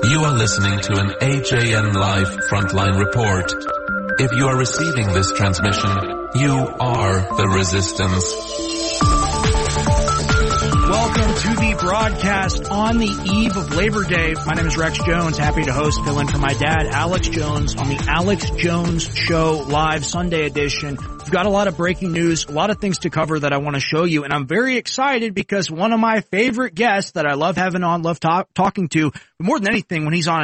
You are listening to an AJN Live Frontline Report. If you are receiving this transmission, you are the resistance. Welcome to the broadcast on the eve of Labor Day. My name is Rex Jones. Happy to host, fill in for my dad, Alex Jones, on the Alex Jones Show Live Sunday edition. We've got a lot of breaking news, a lot of things to cover that I want to show you, and I'm very excited because one of my favorite guests that I love having on, love talking to, more than anything, when he's on,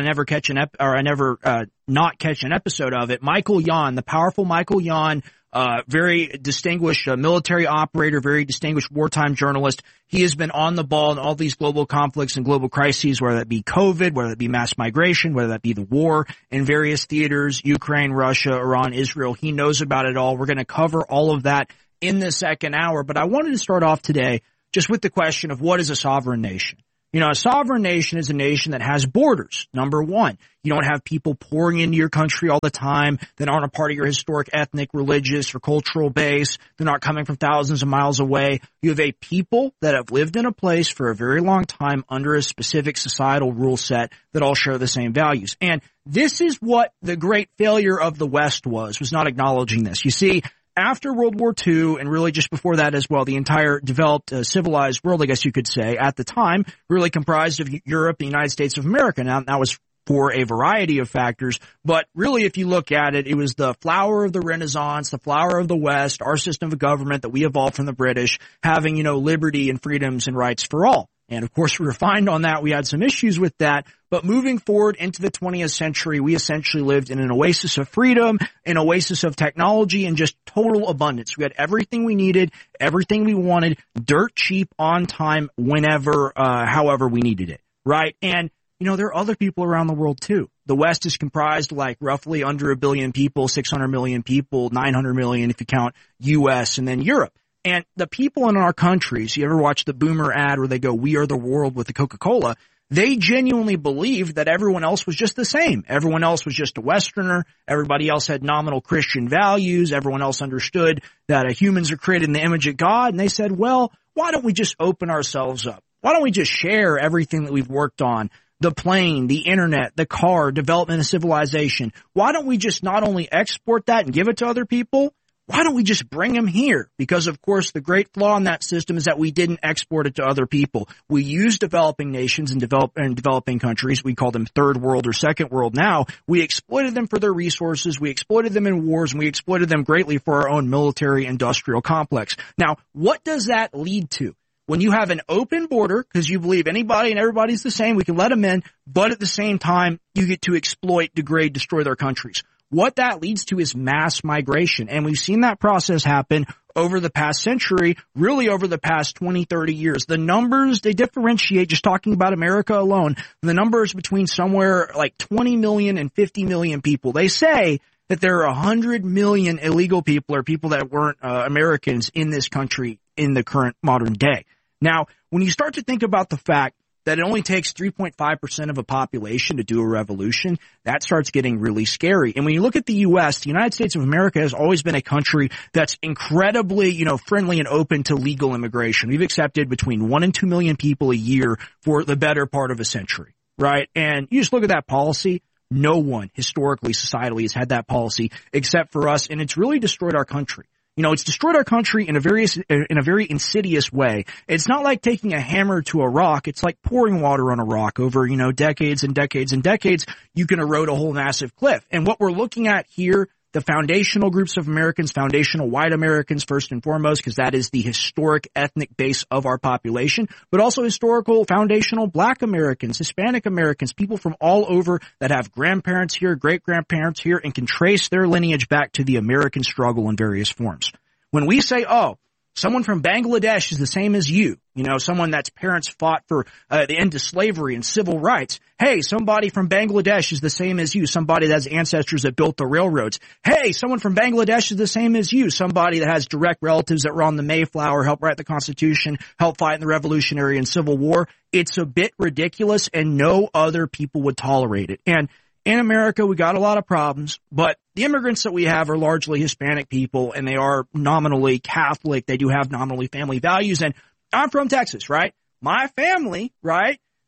I never not catch an episode of it. Michael Yon, the powerful Michael Yon. Very distinguished military operator, very distinguished wartime journalist. He has been on the ball in all these global conflicts and global crises, whether that be COVID, whether that be mass migration, whether that be the war in various theaters, Ukraine, Russia, Iran, Israel. He knows about it all. We're going to cover all of that in the second hour. But I wanted to start off today just with the question of what is a sovereign nation? You know, a sovereign nation is a nation that has borders. Number one, you don't have people pouring into your country all the time that aren't a part of your historic, ethnic, religious, or cultural base. They're not coming from thousands of miles away. You have a people that have lived in a place for a very long time under a specific societal rule set that all share the same values. And this is what the great failure of the West was not acknowledging this. You see, after World War II, and really just before that as well, the entire developed, civilized world, I guess you could say, at the time, really comprised of Europe, the United States of America. Now, that was for a variety of factors, but really, if you look at it, it was the flower of the Renaissance, the flower of the West, our system of government that we evolved from the British, having, liberty and freedoms and rights for all. And of course, we refined on that. We had some issues with that. But moving forward into the 20th century, we essentially lived in an oasis of freedom, an oasis of technology, and just total abundance. We had everything we needed, everything we wanted, dirt cheap, on time, whenever, however we needed it, right? And, there are other people around the world too. The West is comprised like roughly under 1 billion people, 600 million people, 900 million if you count U.S. and then Europe. And the people in our countries, you ever watch the Boomer ad where they go, "We are the world" with the Coca-Cola? They genuinely believed that everyone else was just the same. Everyone else was just a Westerner. Everybody else had nominal Christian values. Everyone else understood that humans are created in the image of God. And they said, well, why don't we just open ourselves up? Why don't we just share everything that we've worked on? The plane, the internet, the car, development of civilization. Why don't we just not only export that and give it to other people? Why don't we just bring them here? Because, of course, the great flaw in that system is that we didn't export it to other people. We use developing nations and developing countries. We call them third world or second world now. We exploited them for their resources. We exploited them in wars, and we exploited them greatly for our own military industrial complex. Now, what does that lead to? When you have an open border, because you believe anybody and everybody's the same, we can let them in, but at the same time, you get to exploit, degrade, destroy their countries. What that leads to is mass migration, and we've seen that process happen over the past century, really over the past 20, 30 years. The numbers, they differentiate, just talking about America alone, the numbers between somewhere like 20 million and 50 million people. They say that there are 100 million illegal people or people that weren't Americans in this country in the current modern day. Now, when you start to think about the fact that it only takes 3.5% of a population to do a revolution, that starts getting really scary. And when you look at the U.S., the United States of America has always been a country that's incredibly, friendly and open to legal immigration. We've accepted between 1 and 2 million people a year for the better part of a century, right? And you just look at that policy. No one historically, societally has had that policy except for us, and it's really destroyed our country. It's destroyed our country in a very insidious way. It's not like taking a hammer to a rock. It's like pouring water on a rock over, decades and decades and decades. You can erode a whole massive cliff. And what we're looking at here, the foundational groups of Americans, foundational white Americans first and foremost, because that is the historic ethnic base of our population, but also historical foundational black Americans, Hispanic Americans, people from all over that have grandparents here, great-grandparents here, and can trace their lineage back to the American struggle in various forms. When we say, someone from Bangladesh is the same as you, someone that's parents fought for the end of slavery and civil rights. Hey, somebody from Bangladesh is the same as you, somebody that has ancestors that built the railroads. Hey, someone from Bangladesh is the same as you, somebody that has direct relatives that were on the Mayflower, helped write the Constitution, helped fight in the Revolutionary and Civil War. It's a bit ridiculous, and no other people would tolerate it. And in America, we got a lot of problems, but the immigrants that we have are largely Hispanic people, and they are nominally Catholic. They do have nominally family values, and I'm from Texas, right? My family, right?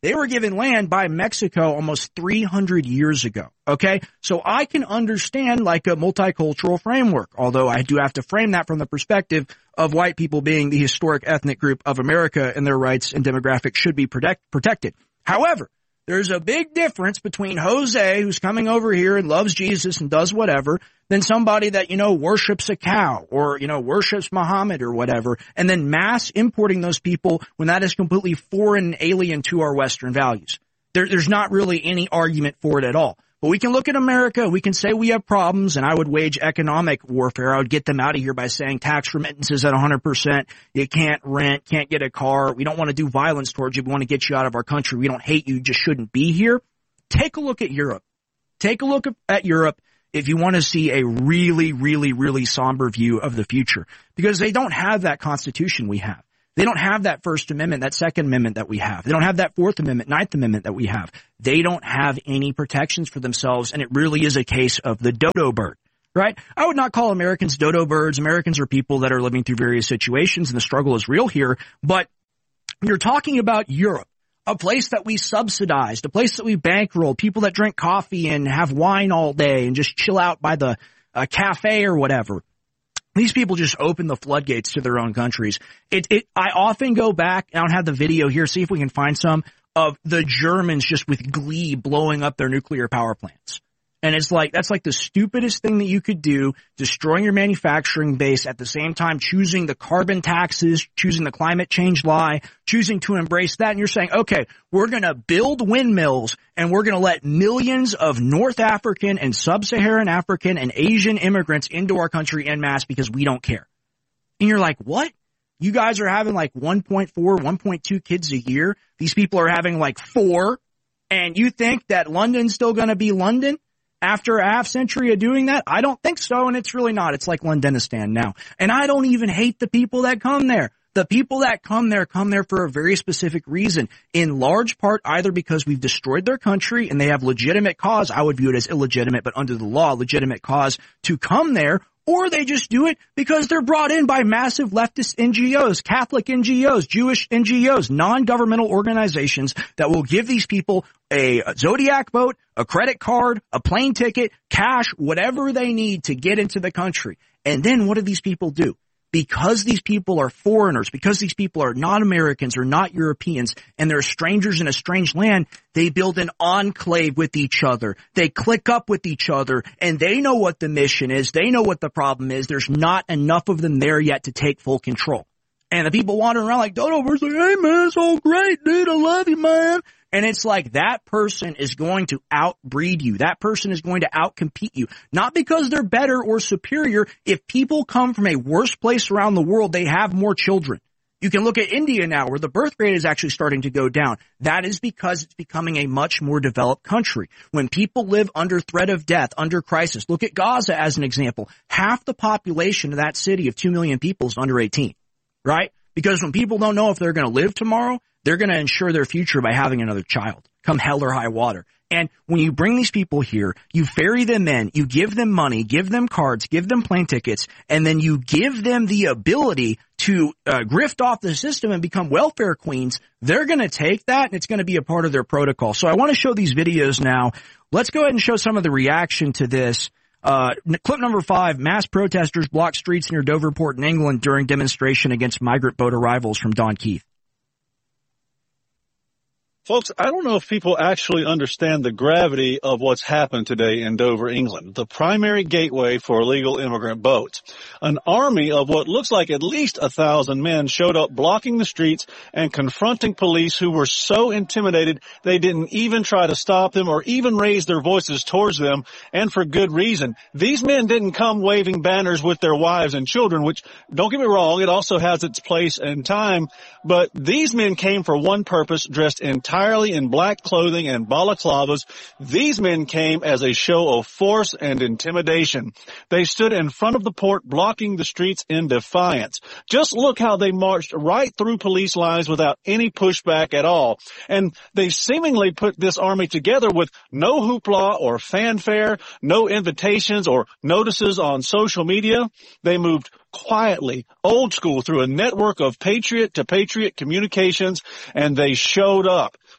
They were given land by Mexico almost 300 years ago. Okay. So I can understand like a multicultural framework, although I do have to frame that from the perspective of white people being the historic ethnic group of America and their rights and demographics should be protected. However, there's a big difference between Jose, who's coming over here and loves Jesus and does whatever, than somebody that, worships a cow or, worships Muhammad or whatever, and then mass importing those people when that is completely foreign and alien to our Western values. There's not really any argument for it at all. But we can look at America, we can say we have problems, and I would wage economic warfare. I would get them out of here by saying tax remittances at 100%. You can't rent, can't get a car. We don't want to do violence towards you. We want to get you out of our country. We don't hate you, just shouldn't be here. Take a look at Europe. Take a look at Europe if you want to see a really, really, really somber view of the future, because they don't have that constitution we have. They don't have that First Amendment, that Second Amendment that we have. They don't have that Fourth Amendment, Ninth Amendment that we have. They don't have any protections for themselves, and it really is a case of the dodo bird, right? I would not call Americans dodo birds. Americans are people that are living through various situations, and the struggle is real here. But you're talking about Europe, a place that we subsidized, a place that we bankroll, people that drink coffee and have wine all day and just chill out by the cafe or whatever. These people just open the floodgates to their own countries. I often go back, and I don't have the video here, see if we can find some, of the Germans just with glee blowing up their nuclear power plants. And it's like, that's like the stupidest thing that you could do, destroying your manufacturing base, at the same time choosing the carbon taxes, choosing the climate change lie, choosing to embrace that. And you're saying, okay, we're going to build windmills and we're going to let millions of North African and Sub-Saharan African and Asian immigrants into our country en masse because we don't care. And you're like, what? You guys are having like 1.4, 1.2 kids a year. These people are having like 4. And you think that London's still going to be London after a half century of doing that? I don't think so, and it's really not. It's like Londonistan now. And I don't even hate the people that come there. The people that come there for a very specific reason, in large part either because we've destroyed their country and they have legitimate cause. I would view it as illegitimate, but under the law, legitimate cause to come there, or they just do it because they're brought in by massive leftist NGOs, Catholic NGOs, Jewish NGOs, non-governmental organizations that will give these people a Zodiac boat, a credit card, a plane ticket, cash, whatever they need to get into the country. And then what do these people do? Because these people are foreigners, because these people are not Americans or not Europeans, and they're strangers in a strange land, they build an enclave with each other. They click up with each other, and they know what the mission is. They know what the problem is. There's not enough of them there yet to take full control. And the people wandering around like, Dodo, we're like, hey, man, it's all great, dude. I love you, man. And it's like that person is going to outbreed you. That person is going to outcompete you. Not because they're better or superior. If people come from a worse place around the world, they have more children. You can look at India now, where the birth rate is actually starting to go down. That is because it's becoming a much more developed country. When people live under threat of death, under crisis, look at Gaza as an example. Half the population of that city of 2 million people is under 18, right? Because when people don't know if they're going to live tomorrow, they're going to ensure their future by having another child, come hell or high water. And when you bring these people here, you ferry them in, you give them money, give them cards, give them plane tickets, and then you give them the ability to grift off the system and become welfare queens. They're going to take that, and it's going to be a part of their protocol. So I want to show these videos now. Let's go ahead and show some of the reaction to this. Clip number 5, mass protesters block streets near Doverport in England during demonstration against migrant boat arrivals, from Don Keith. Folks, I don't know if people actually understand the gravity of what's happened today in Dover, England, the primary gateway for illegal immigrant boats. An army of what looks like at least 1,000 men showed up blocking the streets and confronting police who were so intimidated they didn't even try to stop them or even raise their voices towards them, and for good reason. These men didn't come waving banners with their wives and children, which, don't get me wrong, it also has its place and time, but these men came for one purpose, dressed entirely in black clothing and balaclavas. These men came as a show of force and intimidation. They stood in front of the port, blocking the streets in defiance. Just look how they marched right through police lines without any pushback at all. And they seemingly put this army together with no hoopla or fanfare, no invitations or notices on social media. They moved quietly, old school, through a network of patriot to patriot communications, and they showed up.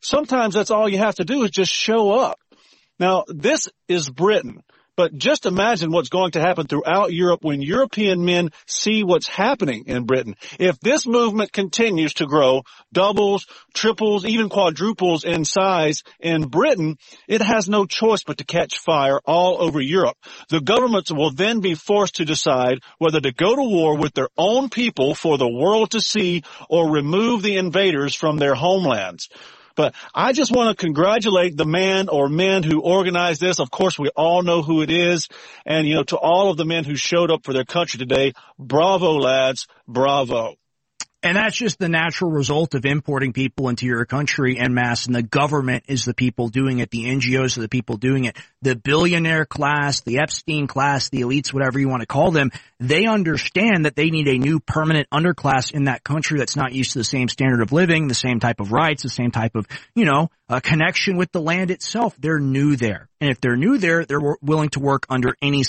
sometimes that's all you have to do is just show up. Now, this is Britain. But just imagine what's going to happen throughout Europe when European men see what's happening in Britain. If this movement continues to grow, doubles, triples, even quadruples in size in Britain, it has no choice but to catch fire all over Europe. The governments will then be forced to decide whether to go to war with their own people for the world to see or remove the invaders from their homelands. But I just want to congratulate the man or men who organized this. Of course, we all know who it is. And, to all of the men who showed up for their country today, bravo, lads, bravo. And that's just the natural result of importing people into your country en masse, and the government is the people doing it. The NGOs are the people doing it. The billionaire class, the Epstein class, the elites, whatever you want to call them, they understand that they need a new permanent underclass in that country that's not used to the same standard of living, the same type of rights, the same type of, a connection with the land itself. They're new there. And if they're new there, they're willing to work under any